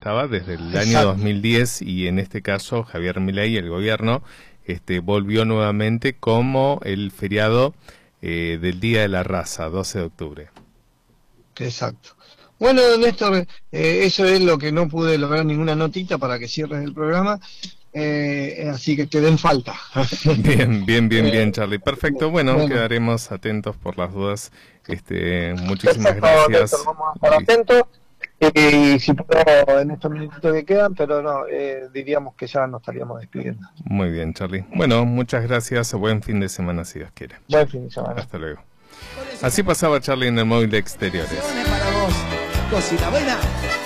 estaba desde el año Exacto. 2010 y en este caso Javier Milei, el gobierno, volvió nuevamente como el feriado del Día de la Raza, 12 de octubre. Exacto. Bueno, Néstor, eso es lo que no pude lograr ninguna notita para que cierres el programa, así que quedé en falta. Bien, Charlie. Perfecto. Bueno, Bueno, quedaremos atentos por las dudas. Muchísimas perfecto, Néstor, gracias. vamos a estar atentos. Y si puedo en estos minutitos que quedan, pero no, diríamos que ya nos estaríamos despidiendo. Muy bien, Charlie. Bueno, muchas gracias. Buen fin de semana, si Dios quiere. Buen fin de semana. Hasta luego. Así pasaba Charlie en el móvil de exteriores. Para vos, cosita buena.